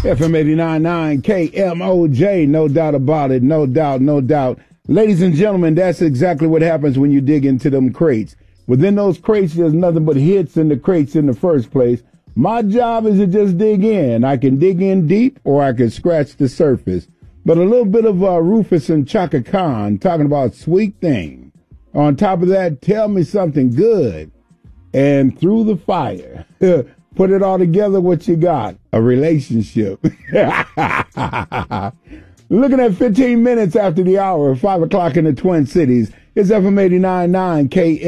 FM 89.9 KMOJ, no doubt about it, no doubt, no doubt. Ladies and gentlemen, that's exactly what happens when you dig into them crates. Within those crates, there's nothing but hits in the crates in the first place. My job is to just dig in. I can dig in deep or I can scratch the surface. But a little bit of Rufus and Chaka Khan talking about Sweet Thing. On top of that, Tell Me Something Good. And Through the Fire. Put it all together, what you got? A relationship. Looking at 15 minutes after the hour, 5 o'clock in the Twin Cities. It's FM 89.9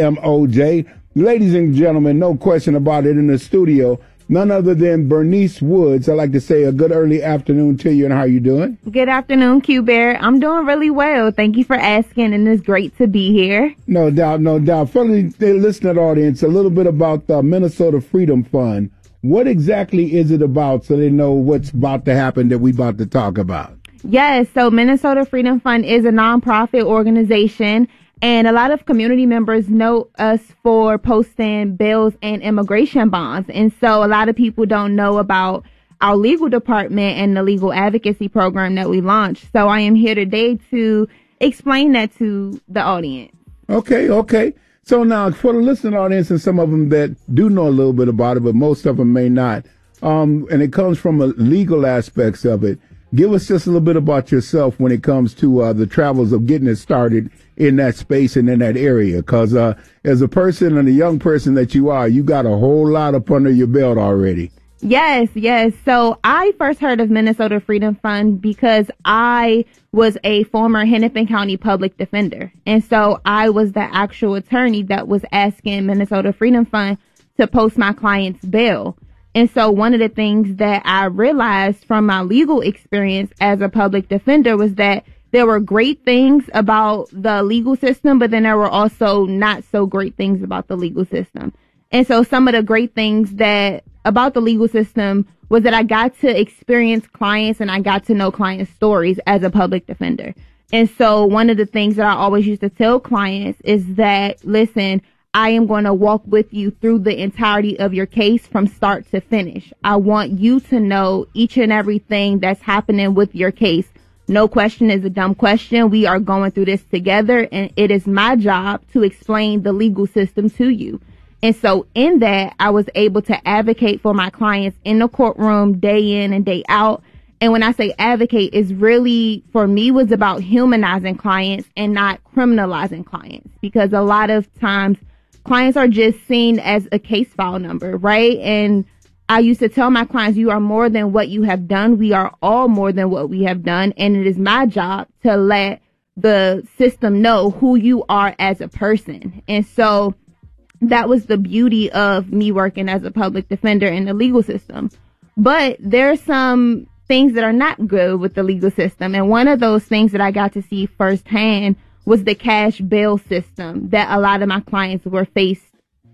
KMOJ. Ladies and gentlemen, no question about it, in the studio, none other than Bernice Woods. I'd like to say a good early afternoon to you, and how you doing? Good afternoon, Q-Bear. I'm doing really well. Thank you for asking, and it's great to be here. No doubt, no doubt. For the listening audience, a little bit about the Minnesota Freedom Fund. What exactly is it about, so they know what's about to happen that we about to talk about? Yes, so Minnesota Freedom Fund is a nonprofit organization, and a lot of community members know us for posting bills and immigration bonds. And so a lot of people don't know about our legal department and the legal advocacy program that we launched. So I am here today to explain that to the audience. Okay. So now, for the listening audience and some of them that do know a little bit about it, but most of them may not, and it comes from a legal aspects of it, give us just a little bit about yourself when it comes to the travels of getting it started in that space and in that area. Because as a person and a young person that you are, you got a whole lot up under your belt already. Yes. So I first heard of Minnesota Freedom Fund because I was a former Hennepin County public defender. And so I was the actual attorney that was asking Minnesota Freedom Fund to post my client's bail. And so one of the things that I realized from my legal experience as a public defender was that there were great things about the legal system, but then there were also not so great things about the legal system. And so some of the great things about the legal system was that I got to experience clients and I got to know clients' stories as a public defender. And so one of the things that I always used to tell clients is that, listen, I am going to walk with you through the entirety of your case from start to finish. I want you to know each and everything that's happening with your case. No question is a dumb question. We are going through this together, and it is my job to explain the legal system to you. And so in that, I was able to advocate for my clients in the courtroom day in and day out. And when I say advocate, it's really, for me, was about humanizing clients and not criminalizing clients, because a lot of times clients are just seen as a case file number, right? And I used to tell my clients, you are more than what you have done. We are all more than what we have done. And it is my job to let the system know who you are as a person. And so that was the beauty of me working as a public defender in the legal system. But there are some things that are not good with the legal system. And one of those things that I got to see firsthand was the cash bail system that a lot of my clients were faced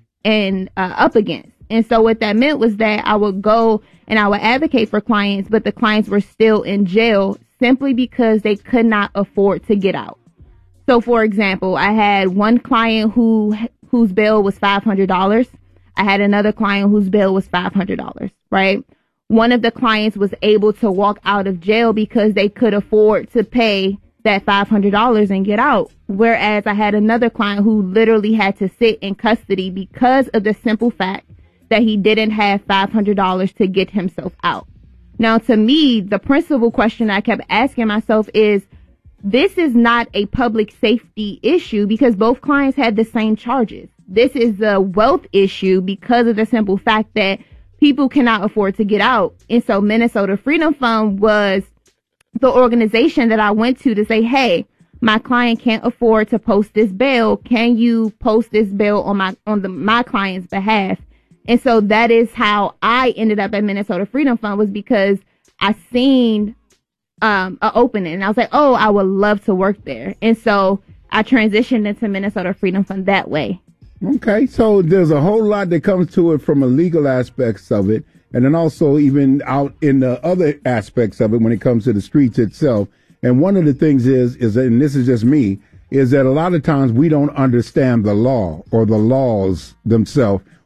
and up against. And so what that meant was that I would go and I would advocate for clients, but the clients were still in jail simply because they could not afford to get out. So, for example, I had one client whose bail was $500. I had another client whose bail was $500, right? One of the clients was able to walk out of jail because they could afford to pay that $500 and get out. Whereas I had another client who literally had to sit in custody because of the simple fact that he didn't have $500 to get himself out. Now, to me, the principal question I kept asking myself is, this is not a public safety issue because both clients had the same charges. This is a wealth issue because of the simple fact that people cannot afford to get out. And so Minnesota Freedom Fund was the organization that I went to say, hey, my client can't afford to post this bail. Can you post this bail on my client's behalf? And so that is how I ended up at Minnesota Freedom Fund, was because I seen an opening and I was like, oh, I would love to work there. And so I transitioned into Minnesota Freedom Fund that way. Okay, so there's a whole lot that comes to it from a legal aspects of it, and then also even out in the other aspects of it when it comes to the streets itself. And one of the things is, and this is just me, is that a lot of times we don't understand the law or the laws themselves,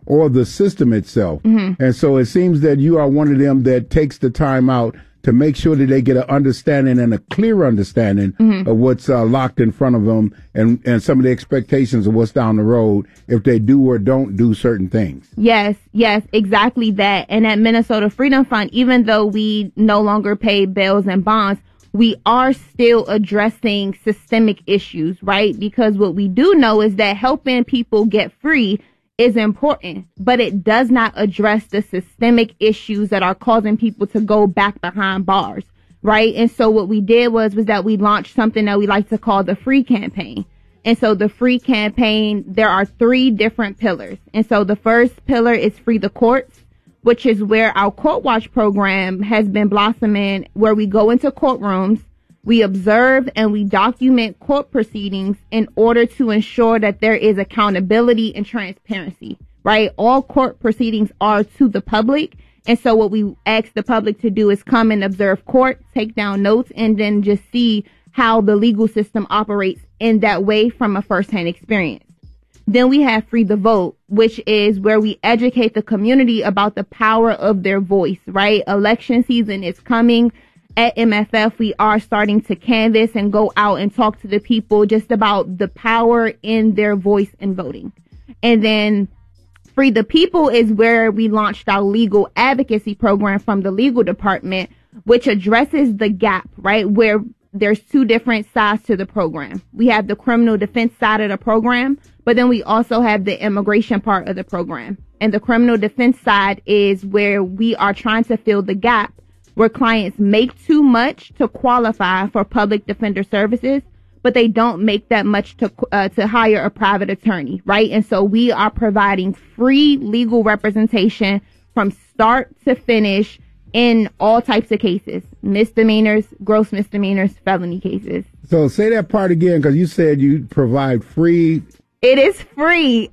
or the system itself. And so it seems that you are one of them that takes the time out to make sure that they get an understanding and a clear understanding of what's locked in front of them and some of the expectations of what's down the road if they do or don't do certain things. Yes, exactly that. And at Minnesota Freedom Fund, even though we no longer pay bails and bonds, we are still addressing systemic issues, right? Because what we do know is that helping people get free is important, but it does not address the systemic issues that are causing people to go back behind bars, right? And so what we did was that we launched something that we like to call the Free Campaign. And so the Free Campaign, there are 3 different pillars. And so the first pillar is Free the Courts, which is where our Court Watch program has been blossoming, where we go into courtrooms, we observe and we document court proceedings in order to ensure that there is accountability and transparency, right? All court proceedings are to the public. And so what we ask the public to do is come and observe court, take down notes, and then just see how the legal system operates in that way from a firsthand experience. Then we have Free the Vote, which is where we educate the community about the power of their voice, right? Election season is coming. At MFF, we are starting to canvass and go out and talk to the people just about the power in their voice in voting. And then Free the People is where we launched our legal advocacy program from the legal department, which addresses the gap, right? Where there's 2 different sides to the program. We have the criminal defense side of the program, but then we also have the immigration part of the program. And the criminal defense side is where we are trying to fill the gap where clients make too much to qualify for public defender services, but they don't make that much to hire a private attorney, right? And so we are providing free legal representation from start to finish in all types of cases, misdemeanors, gross misdemeanors, felony cases. So say that part again, because you said you provide free. It is free,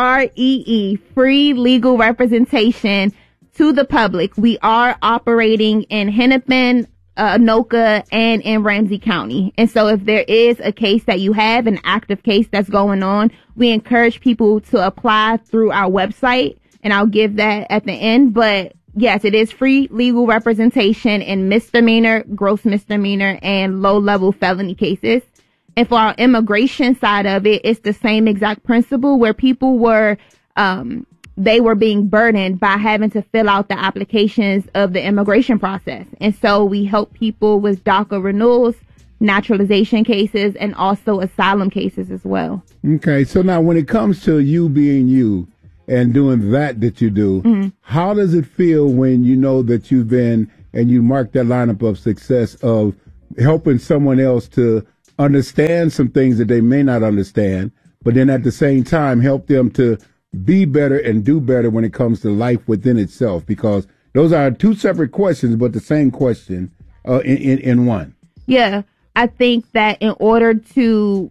FREE, free legal representation to the public. We are operating in Hennepin, Anoka, and in Ramsey County. And so if there is a case that you have, an active case that's going on, we encourage people to apply through our website, and I'll give that at the end. But yes, it is free legal representation in misdemeanor, gross misdemeanor, and low-level felony cases. And for our immigration side of it, it's the same exact principle where people were they were being burdened by having to fill out the applications of the immigration process. And so we help people with DACA renewals, naturalization cases, and also asylum cases as well. Okay. So now when it comes to you being you and doing that you do, how does it feel when you know that you've been and you mark that lineup of success of helping someone else to understand some things that they may not understand, but then at the same time help them to be better and do better when it comes to life within itself? Because those are 2 separate questions, but the same question in one. Yeah, I think that in order to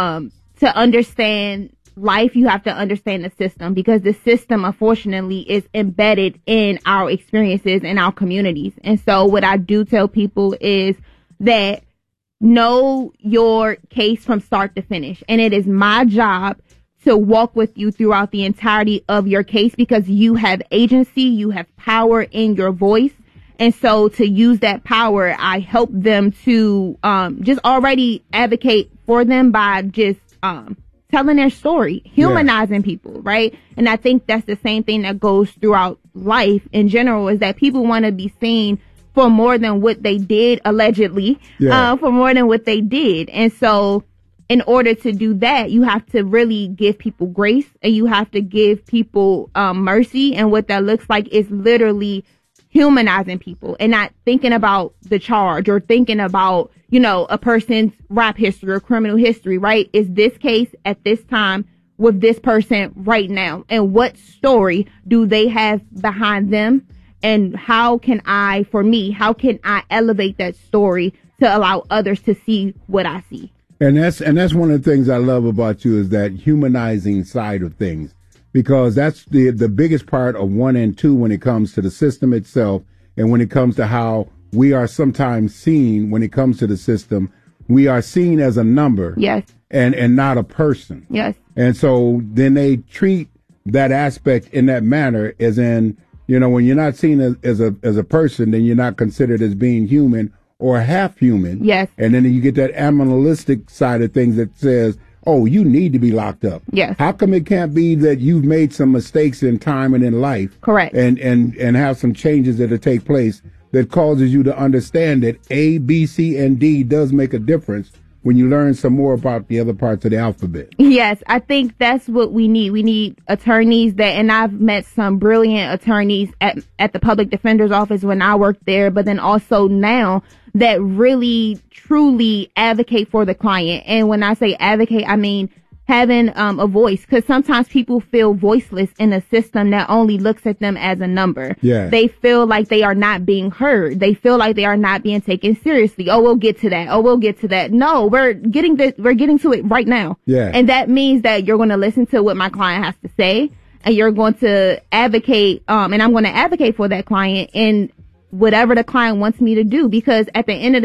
understand life, you have to understand the system, because the system, unfortunately, is embedded in our experiences in our communities. And so what I do tell people is that know your case from start to finish. And it is my job to walk with you throughout the entirety of your case, because you have agency, you have power in your voice. And so to use that power, I help them to just already advocate for them by just telling their story, humanizing people, right? And I think that's the same thing that goes throughout life in general, is that people want to be seen for more than what they did, allegedly, for more than what they did. And so in order to do that, you have to really give people grace, and you have to give people mercy. And what that looks like is literally humanizing people and not thinking about the charge or thinking about, a person's rap history or criminal history, right? Is this case at this time with this person right now? And what story do they have behind them? And how can I elevate that story to allow others to see what I see? And that's one of the things I love about you, is that humanizing side of things, because that's the biggest part of 1 and 2 when it comes to the system itself, and when it comes to how we are sometimes seen when it comes to the system. We are seen as a number, yes, and not a person, yes. And so then they treat that aspect in that manner, as in, when you're not seen as a person, then you're not considered as being human or half human. Yes. And then you get that animalistic side of things that says, oh, you need to be locked up. Yes. How come it can't be that you've made some mistakes in time and in life? Correct. And have some changes that take place that causes you to understand that A, B, C, and D does make a difference when you learn some more about the other parts of the alphabet. Yes, I think that's what we need. We need attorneys and I've met some brilliant attorneys at the public defender's office when I worked there, but then also now that really truly advocate for the client. And when I say advocate, I mean having a voice, because sometimes people feel voiceless in a system that only looks at them as a number. Yeah. They feel like they are not being heard. They feel like they are not being taken seriously. Oh, we'll get to that. Oh, we'll get to that. No, we're getting to it right now. Yeah. And that means that you're going to listen to what my client has to say, and you're going to advocate, and I'm going to advocate for that client in whatever the client wants me to do, because at the end of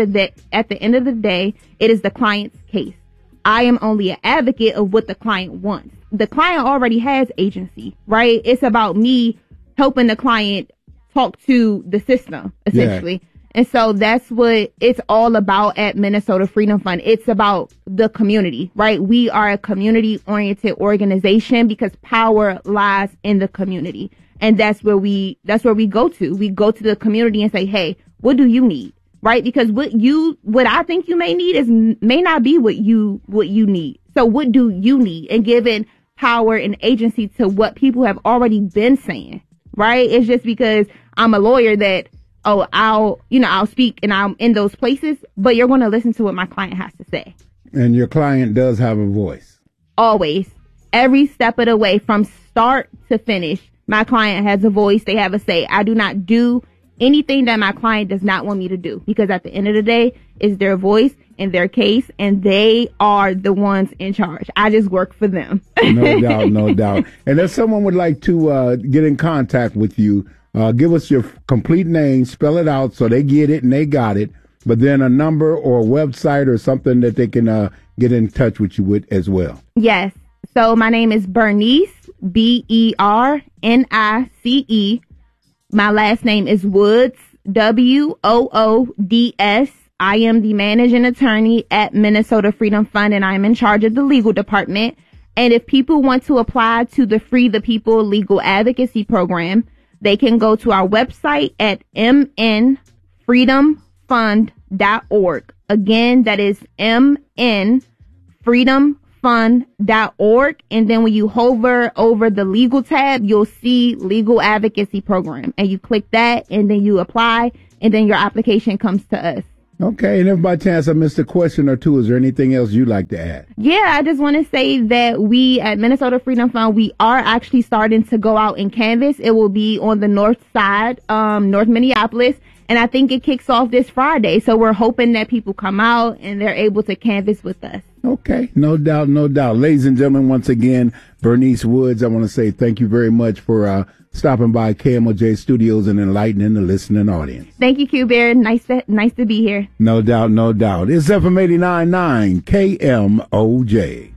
the day, it is the client's case. I am only an advocate of what the client wants. The client already has agency, right? It's about me helping the client talk to the system, essentially. Yeah. And so that's what it's all about at Minnesota Freedom Fund. It's about the community, right? We are a community-oriented organization because power lies in the community. And that's where we go to. We go to the community and say, hey, what do you need? Right? Because what I think you may need may not be what you need. So what do you need? And giving power and agency to what people have already been saying, right? It's just because I'm a lawyer that, I'll speak and I'm in those places, but you're going to listen to what my client has to say. And your client does have a voice. Always. Every step of the way, from start to finish, my client has a voice. They have a say. I do not do anything that my client does not want me to do, because at the end of the day, it's their voice and their case, and they are the ones in charge. I just work for them. No doubt, no doubt. And if someone would like to get in contact with you, give us your complete name, spell it out so they get it and they got it, but then a number or a website or something that they can get in touch with you with as well. Yes. So my name is Bernice, Bernice. My last name is Woods, Woods. I am the managing attorney at Minnesota Freedom Fund, and I'm in charge of the legal department. And if people want to apply to the Free the People Legal Advocacy Program, they can go to our website at mnfreedomfund.org. Again, that is mnfreedomfund.org. And then when you hover over the legal tab, you'll see Legal Advocacy Program. And you click that, and then you apply, and then your application comes to us. Okay, and if by chance I missed a question or two, is there anything else you'd like to add? Yeah, I just want to say that we at Minnesota Freedom Fund, we are actually starting to go out and canvass. It will be on the north side, North Minneapolis, and I think it kicks off this Friday. So we're hoping that people come out and they're able to canvass with us. Okay, no doubt, no doubt. Ladies and gentlemen, once again, Bernice Woods, I want to say thank you very much for stopping by KMOJ Studios and enlightening the listening audience. Thank you, Q-Bear. Nice to be here. No doubt, no doubt. It's FM 89.9 KMOJ.